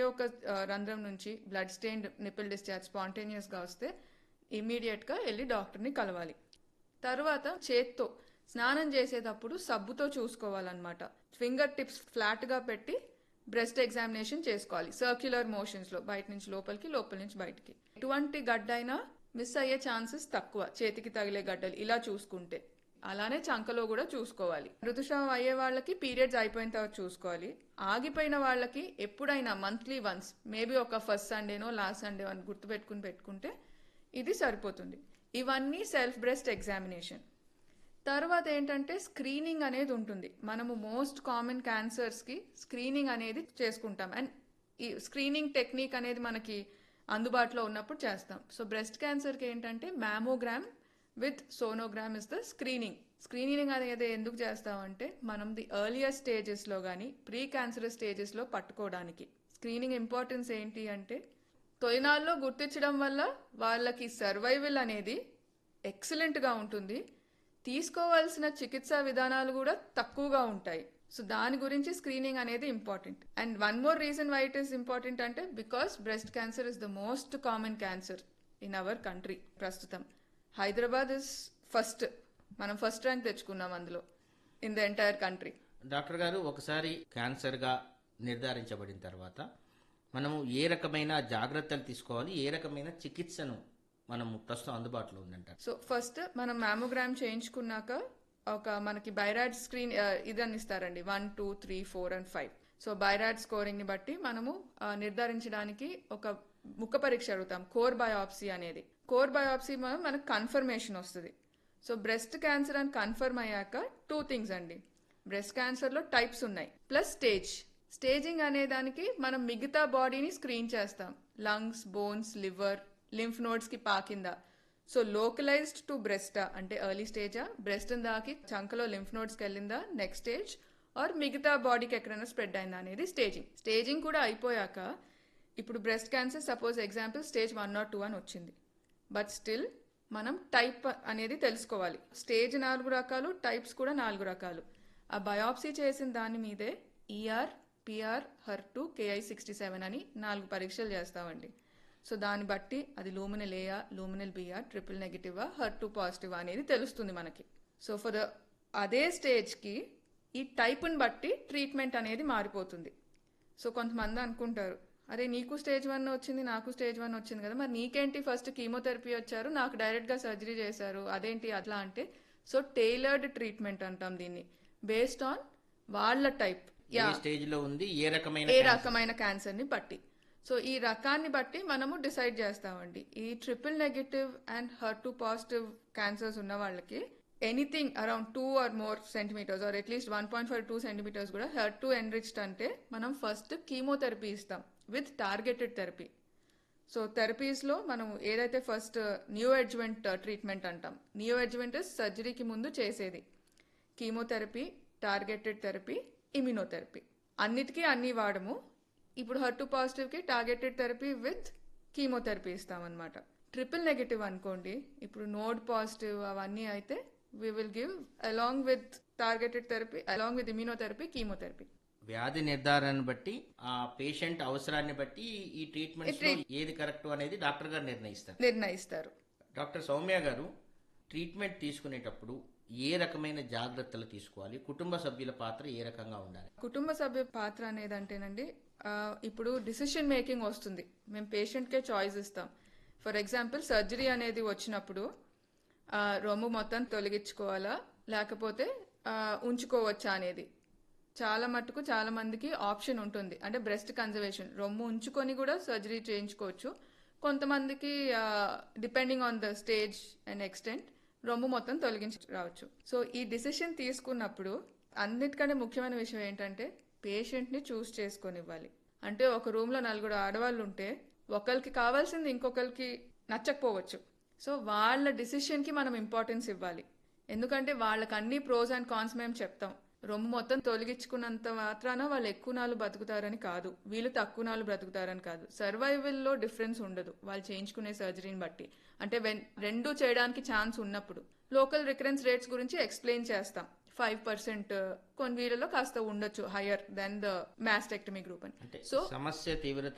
ఒక రంధ్రం నుంచి blood stained nipple discharge spontaneous గా వస్తే ఇమీడియట్ గా వెళ్ళి డాక్టర్ని కలవాలి. తర్వాత చేత్తో స్నానం చేసేటప్పుడు సబ్బుతో చూసుకోవాలన్నమాట. ఫింగర్ టిప్స్ ఫ్లాట్ గా పెట్టి బ్రెస్ట్ ఎగ్జామినేషన్ చేసుకోవాలి. సర్క్యులర్ మోషన్స్ లో బయట నుంచి లోపలికి, లోపల నుంచి బయటికి. ఎటువంటి గడ్డైనా మిస్ అయ్యే ఛాన్సెస్ తక్కువ, చేతికి తగిలే గడ్డలు ఇలా చూసుకుంటే. అలానే చంకలో కూడా చూసుకోవాలి. ఋతుస్రావం అయ్యే వాళ్ళకి పీరియడ్స్ అయిపోయిన తర్వాత చూసుకోవాలి. ఆగిపోయిన వాళ్ళకి ఎప్పుడైనా మంత్లీ వన్స్, మేబీ ఒక ఫస్ట్ సండేనో లాస్ట్ సండే అని పెట్టుకుంటే ఇది సరిపోతుంది. ఇవన్నీ సెల్ఫ్ బ్రెస్ట్ ఎగ్జామినేషన్. తర్వాత ఏంటంటే స్క్రీనింగ్ అనేది ఉంటుంది. మనము మోస్ట్ కామన్ క్యాన్సర్స్ కి స్క్రీనింగ్ అనేది చేసుకుంటాం. అండ్ ఈ స్క్రీనింగ్ టెక్నిక్ అనేది మనకి అందుబాటులో ఉన్నప్పుడు చేస్తాం. సో బ్రెస్ట్ క్యాన్సర్ కి ఏంటంటే mammogram with sonogram is the screening. Screening అనేది ఎందుకు చేస్తామంటే మనం ది ఎర్లియర్ స్టేజెస్ లో కానీ ప్రీ క్యాన్సరస్ స్టేజెస్ లో పట్టుకోవడానికి. స్క్రీనింగ్ ఇంపార్టెన్స్ ఏంటి అంటే తొలినాళ్ళలో గుర్తించడం వల్ల వాళ్ళకి సర్వైవల్ అనేది ఎక్సలెంట్ గా ఉంటుంది. తీసుకోవాల్సిన చికిత్సా విధానాలు కూడా తక్కువగా ఉంటాయి. సో దాని గురించి స్క్రీనింగ్ అనేది important. And one more reason why it is important అంటే because breast cancer is the most common cancer in our country. ప్రస్తుతం హైదరాబాద్ ఇస్ ఫస్ట్, మనం ఫస్ట్ ర్యాంక్ తెచ్చుకున్నాం అందులో in the entire country. Doctor గారు, ఒకసారి క్యాన్సర్ గా నిర్ధారించబడిన తర్వాత మనము ఏ రకమైన జాగ్రత్తలు తీసుకోవాలి, ఏ రకమైన చికిత్సను మనము ప్రస్తుతం అందుబాటులో ఉందంట? సో ఫస్ట్ మనం మ్యామోగ్రామ్ చేయించుకున్నాక ఒక మనకి బైరాడ్ స్క్రీన్ ఇదని ఇస్తారండి, 1, 2, 3, 4 and 5. సో బైరాడ్ స్కోరింగ్ ని బట్టి మనము నిర్ధారించడానికి ఒక ముక్క పరీక్ష అడుగుతాం, కోర్ బయాప్సీ అనేది. కోర్ బయాప్సీ మనకు కన్ఫర్మేషన్ వస్తుంది. సో బ్రెస్ట్ క్యాన్సర్ అని కన్ఫర్మ్ అయ్యాక 2 థింగ్స్ అండి. బ్రెస్ట్ క్యాన్సర్ లో టైప్స్ ఉన్నాయి, ప్లస్ స్టేజ్. స్టేజింగ్ అనే దానికి మనం మిగతా బాడీని స్క్రీన్ చేస్తాం, lungs, bones, liver, lymph nodes కి పాకిందా. సో లోకలైజ్డ్ టు బ్రెస్టా అంటే ఎర్లీ స్టేజా, బ్రెస్ట్ దాకి చంకలో లింఫ్ నోడ్స్ కి వెళ్ళిందా నెక్స్ట్ స్టేజ్, ఆర్ మిగతా బాడీకి ఎక్కడైనా స్ప్రెడ్ అయిందా అనేది స్టేజింగ్. స్టేజింగ్ కూడా అయిపోయాక ఇప్పుడు breast cancer suppose example stage 1 or 2 అని వచ్చింది, బట్ స్టిల్ మనం టైప్ అనేది తెలుసుకోవాలి. స్టేజ్ 4 రకాలు, టైప్స్ కూడా 4 రకాలు. ఆ బయాప్సీ చేసిన దాని మీదే ఈఆర్, పిఆర్, HER2, KI67 అని 4 పరీక్షలు చేస్తామండి. సో దాన్ని బట్టి అది luminal ఏయా, luminal BR, triple నెగిటివా, HER2 పాజిటివా అనేది తెలుస్తుంది మనకి. సో ఫర్ ద అదే స్టేజ్ కి ఈ టైప్ని బట్టి ట్రీట్మెంట్ అనేది మారిపోతుంది. సో కొంతమంది అనుకుంటారు, అరే నీకు స్టేజ్ 1 వచ్చింది, నాకు స్టేజ్ 1 వచ్చింది కదా, మరి నీకేంటి ఫస్ట్ కీమోథెరపీ వచ్చారు, నాకు డైరెక్ట్ గా సర్జరీ చేశారు, అదేంటి అట్లా అంటే? సో టైలర్డ్ ట్రీట్మెంట్ అంటాం దీన్ని, బేస్డ్ ఆన్ వాళ్ళ టైప్, ఏ స్టేజ్ లో ఉంది, ఏ రకమైన క్యాన్సర్ ని బట్టి. సో ఈ రకాన్ని బట్టి మనము డిసైడ్ చేస్తామండి. ఈ triple negative and HER2 positive cancers ఉన్న వాళ్ళకి anything around 2 or more centimeters are at least 1.5-2 centimeters కూడా HER2 ఎన్రిచ్డ్ అంటే మనం ఫస్ట్ కీమోథెరపీ ఇస్తాం with targeted therapy. So therapies లో మనం ఏదైతే ఫస్ట్ న్యూ అడ్జువెంట్ ట్రీట్మెంట్ అంటాం, న్యూ అడ్జువెంట్ సర్జరీకి ముందు చేసేది. కీమోథెరపీ, టార్గెటెడ్ థెరపీ, ఇమ్యునోథెరపీ, అన్నిటికీ అన్ని వాడము. ఇప్పుడు HER2 పాజిటివ్ కి targeted therapy with chemotherapy ఇస్తామన్నమాట. Triple negative అనుకోండి, ఇప్పుడు నోడ్ పాజిటివ్ అవన్నీ అయితే we will give along with targeted therapy, along with immunotherapy, chemotherapy. వ్యాధి నిర్ధారణ బట్టి ఆ పేషెంట్ అవసరాన్ని బట్టి ఈ ట్రీట్మెంట్ ఏది కరెక్ట్ అనేది డాక్టర్ గారు నిర్ణయిస్తారు. డాక్టర్ సౌమ్య గారు, ట్రీట్మెంట్ తీసుకునేటప్పుడు ఏ రకమైన జాగ్రత్తలు తీసుకోవాలి, కుటుంబ సభ్యుల పాత్ర ఏ రకంగా ఉండాలి? కుటుంబ సభ్యుల పాత్ర అనేది అంటేనండి, ఇప్పుడు డిసిషన్ మేకింగ్ వస్తుంది, మేము పేషెంట్ కే చాయిస్ ఇస్తాం. ఫర్ ఎగ్జాంపుల్ సర్జరీ అనేది వచ్చినప్పుడు రొమ్ము మొత్తం తొలగించుకోవాలా లేకపోతే ఉంచుకోవచ్చా అనేది చాలా మట్టుకు చాలా మందికి ఆప్షన్ ఉంటుంది. అంటే బ్రెస్ట్ కన్జర్వేషన్, రొమ్ము ఉంచుకొని కూడా సర్జరీ చేయించుకోవచ్చు. కొంతమందికి depending on the stage and extent రొమ్ము మొత్తం తొలగించి రావచ్చు. సో ఈ డిసిషన్ తీసుకున్నప్పుడు అన్నిటికంటే ముఖ్యమైన విషయం ఏంటంటే పేషెంట్ ని చూస్ చేసుకొని ఇవ్వాలి. అంటే ఒక రూమ్ లో 4 ఆడవాళ్ళు ఉంటే ఒకరికి కావాల్సింది ఇంకొకరికి నచ్చకపోవచ్చు. సో వాళ్ళ డిసిషన్ కి మనం ఇంపార్టెన్స్ ఇవ్వాలి. ఎందుకంటే వాళ్ళకి అన్ని ప్రోస్ అండ్ కాన్స్ మేము చెప్తాం. రొమ్ము మొత్తం తొలగించుకున్నంత మాత్రాన వాళ్ళు ఎక్కువ నాళ్ళు బతుకుతారని కాదు, వీళ్ళు తక్కువ నాళ్ళు బ్రతుకుతారని కాదు. సర్వైవల్ లో డిఫరెన్స్ ఉండదు వాళ్ళు చేయించుకునే సర్జరీని బట్టి. అంటే రెండు చేయడానికి ఛాన్స్ ఉన్నప్పుడు లోకల్ రికరెన్స్ రేట్స్ గురించి ఎక్స్ప్లెయిన్ చేస్తాం. 5% కొన్ని వీళ్ళలో కాస్త ఉండొచ్చు hire then the mastectomy group అని. సో సమస్య తీవ్రత